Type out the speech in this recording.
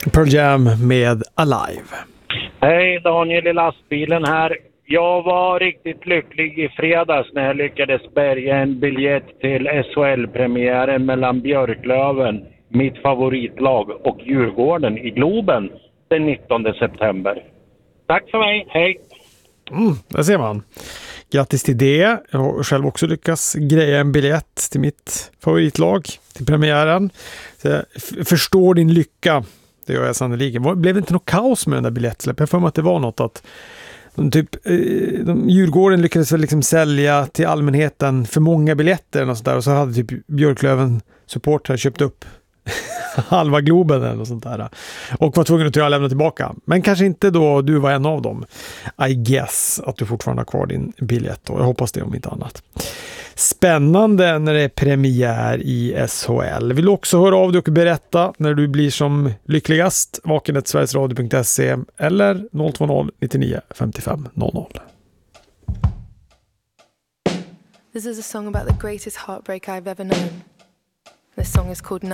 Pearl Jam med Alive. Hej, Daniel i lastbilen här. Jag var riktigt lycklig i fredags när jag lyckades bärga en biljett till SHL-premiären mellan Björklöven, mitt favoritlag, och Djurgården i Globen den 19 september. Tack för mig, hej! Där ser man. Grattis till det. Jag har själv också lyckats greja en biljett till mitt favoritlag till premiären. Så jag förstår din lycka. Det gör jag sannoliken. Blev det inte något kaos med den där biljettsläpp? Jag får mig att det var något att Djurgården lyckades väl liksom sälja till allmänheten för många biljetter och sådär, och så hade typ Björklöven supportrar köpt upp halva Globen eller något sånt där och var tvungen att lämna tillbaka. Men kanske inte då du var en av dem. I guess att du fortfarande har kvar din biljett, och jag hoppas det om inte annat. Spännande när det är premiär i SHL. Vill du också höra av dig och berätta när du blir som lyckligast? vakenet.sverigesradio.se eller 020 99 55 00. This is a song about the greatest heartbreak I've ever known. This song is called